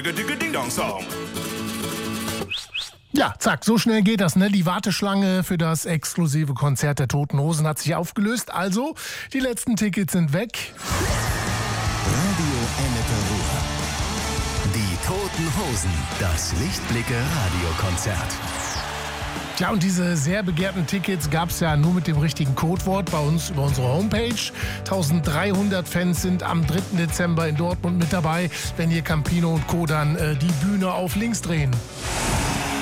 Ding-Dong-Song. Ja, zack, so schnell geht das, ne? Die Warteschlange für das exklusive Konzert der Toten Hosen hat sich aufgelöst. Also, die letzten Tickets sind weg. Radio Ennepe Ruhr. Die Toten Hosen. Das Lichtblicke-Radiokonzert. Ja, und diese sehr begehrten Tickets gab es ja nur mit dem richtigen Codewort bei uns über unsere Homepage. 1300 Fans sind am 3. Dezember in Dortmund mit dabei, wenn ihr Campino und Co. dann die Bühne auf links drehen.